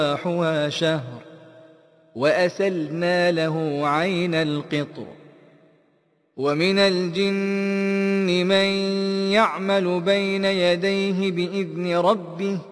نحوها شهر وأسلنا له عين القطر ومن الجن من يعمل بين يديه بإذن ربه